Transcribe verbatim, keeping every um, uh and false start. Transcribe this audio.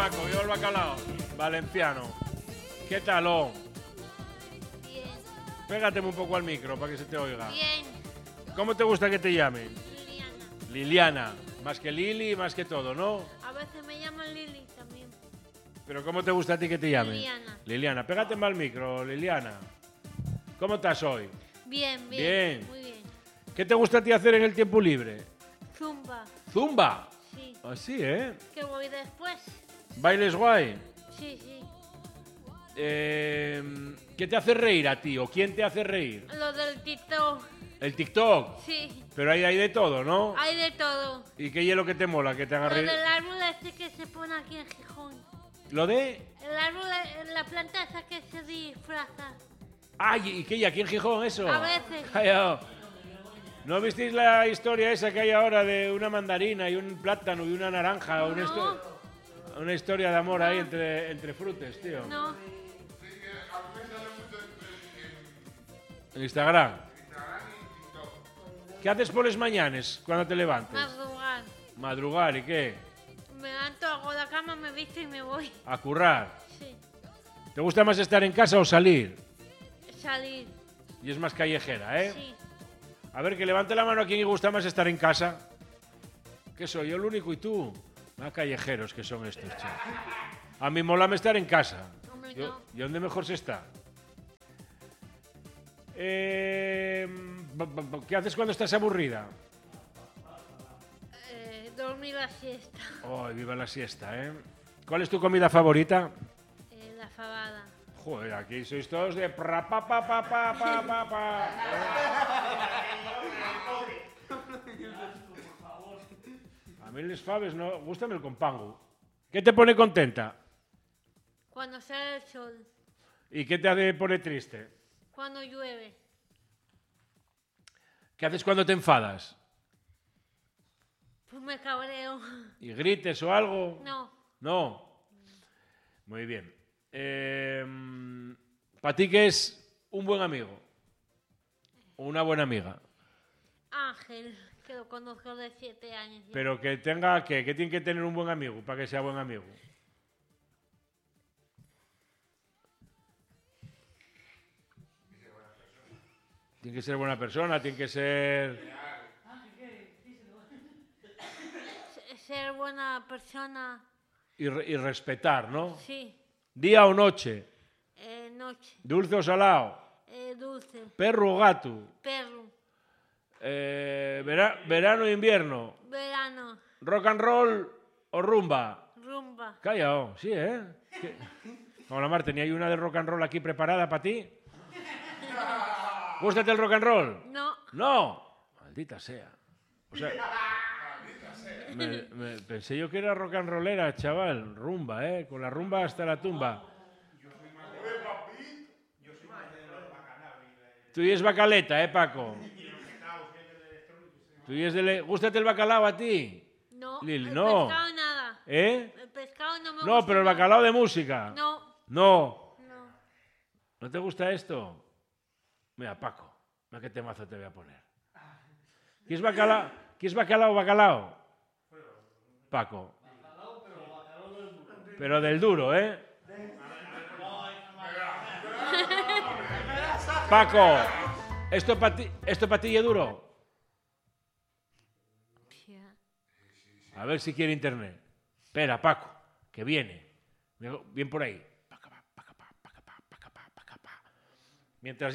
Paco, viva el bacalao. Valenciano. ¿Qué tal, oh? Bien. Pégateme un poco al micro para que se te oiga. Bien. ¿Cómo te gusta que te llamen? Liliana. Liliana. Más que Lili, más que todo, ¿no? A veces me llaman Lili también. ¿Pero cómo te gusta a ti que te llamen? Liliana. Liliana, pégate mal al micro, Liliana. ¿Cómo estás hoy? Bien, bien. Bien. Muy bien. ¿Qué te gusta a ti hacer en el tiempo libre? Zumba. ¿Zumba? Sí. Así, ¿eh? ¿Qué voy después? ¿Bailes guay? Sí, sí. Eh, ¿Qué te hace reír a ti o quién te hace reír? Lo del TikTok. El TikTok. Sí. Pero ahí hay de todo, ¿no? Hay de todo. ¿Y qué es lo que te mola? Que te haga Lo reír. del árbol ese que se pone aquí en Gijón. ¿Lo de? El árbol, la planta esa que se disfraza. Ay, ¿y qué hay aquí en Gijón eso? A veces. Callao. ¿No visteis la historia esa que hay ahora de una mandarina y un plátano y una naranja? Una, No. histo- una historia de amor ahí entre, entre frutes, tío. No. En Instagram. ¿Qué haces por las mañanas cuando te levantes? Madrugar. Madrugar, ¿y qué? Me levanto, hago la cama, me visto y me voy. A currar. Sí. ¿Te gusta más estar en casa o salir? Salir. Y es más callejera, ¿eh? Sí. A ver, que levante la mano a quien le gusta más estar en casa. ¿Qué soy yo el único y tú? Más callejeros que son estos, chicos. A mí molame estar en casa. Hombre, Yo- no. ¿Y dónde mejor se está? Eh, b- b- ¿Qué haces cuando estás aburrida? Eh, dormir la siesta. ¡Ay, viva la siesta, eh! ¿Cuál es tu comida favorita? Eh, la fabada. Joder, aquí sois todos de pra pa pa pa pa pa pa pa. A mí les faves no, gústame el compango. ¿Qué te pone contenta? Cuando sale el sol. ¿Y qué te hace pone triste? Cuando llueve. ¿Qué haces cuando te enfadas? Pues me cabreo. ¿Y grites o algo? No. No. Muy bien. Eh, ¿Para ti qué es un buen amigo? O una buena amiga. Ángel, que lo conozco de siete años. ya. Pero que tenga que, que tiene que tener un buen amigo para que sea buen amigo. Tiene que ser buena persona, tiene que ser... Se- Ser buena persona. Y, re- y respetar, ¿no? Sí. Día o noche, Eh, noche. dulce o salado, Eh, dulce. perro o gato, Perro. eh, vera- verano e invierno, Verano. rock and roll o rumba. Rumba. Callao, sí, ¿eh? ¿Qué? Hola, Mar, tenía ahí una de rock and roll aquí preparada para ti. ¿Gústate el rock and roll? No. No, maldita sea. O sea, me- me- pensé yo que era rock and rollera, chaval. Rumba, ¿eh? Con la rumba hasta la tumba. Tú y es bacaleta, ¿eh, Paco? Tú y es de... le- ¿Gústate el bacalao a ti? No. Lili, el no. pescado nada. ¿Eh? El pescado no me No, gusta pero el nada. bacalao de música. No. No. No. ¿No te gusta esto? Mira, Paco, mira qué temazo te voy a poner. ¿Quieres bacalao? ¿Quieres bacalao, bacalao? Paco. Pero del duro, ¿eh? Paco, ¿esto para ti, esto pa' ti es duro? Hostia. A ver si quiere internet. Espera, Paco, que viene. Bien por ahí. Paca, pa, paca, pa, paca, pa, paca, pa, paca, pa. Mientras